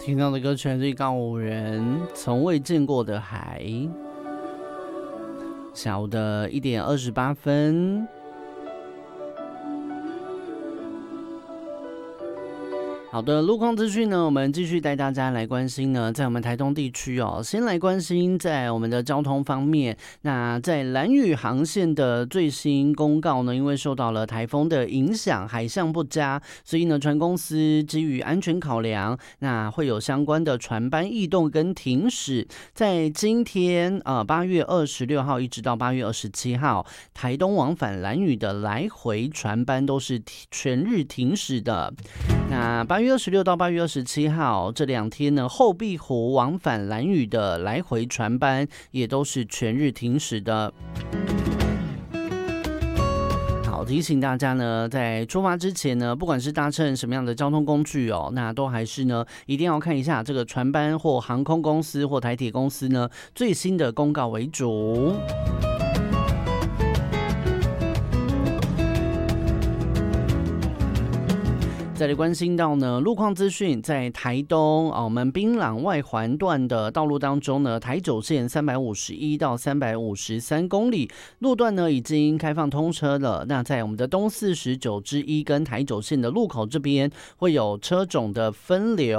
听到的歌曲是告五人从未见过的海。下午的1点28分。好的，路况资讯呢，我们继续带大家来关心呢，在我们台东地区哦，先来关心在我们的交通方面。那在兰屿航线的最新公告呢，因为受到了台风的影响，海象不佳，所以呢，船公司基于安全考量，那会有相关的船班异动跟停驶。在今天8月26号一直到8月27号，台东往返兰屿的来回船班都是全日停驶的。那8月26到8月27号这2天呢，后壁湖往返兰屿的来回船班也都是全日停驶的。好，提醒大家呢，在出发之前呢，不管是搭乘什么样的交通工具哦，那都还是呢，一定要看一下这个船班或航空公司或台铁公司呢最新的公告为主。再来关心到呢，路况资讯，在台东我们槟榔外环段的道路当中呢，台九线351到353公里路段呢已经开放通车了。那在我们的东49之1跟台九线的路口这边会有车种的分流。